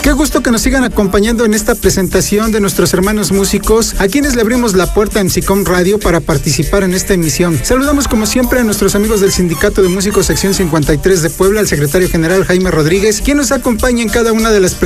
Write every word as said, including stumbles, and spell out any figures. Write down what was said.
Qué gusto que nos sigan acompañando en esta presentación de nuestros hermanos músicos, a quienes le abrimos la puerta a M C Com Radio para participar en esta emisión. Saludamos como siempre a nuestros amigos del Sindicato de Músicos Sección cincuenta y tres de Puebla, al secretario general Jaime Rodríguez, quien nos acompaña en cada una de las presentaciones